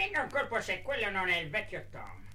venga un colpo se quello non è il vecchio Tom.